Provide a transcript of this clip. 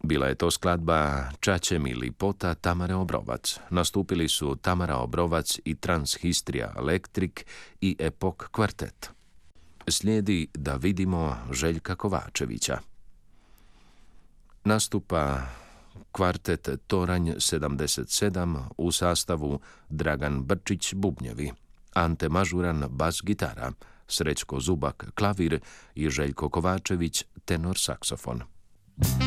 Bila je to skladba Čače mi lipota Tamare Obrovac. Nastupili su Tamara Obrovac i Transhistrija Electric i Epok kvartet. Slijedi Da vidimo Željka Kovačevića. Nastupa kvartet Toranj 77 u sastavu Dragan Brčić bubnjevi, Ante Mažuran bas gitara, Srećko Zubak klavir i Željko Kovačević tenor saksofon.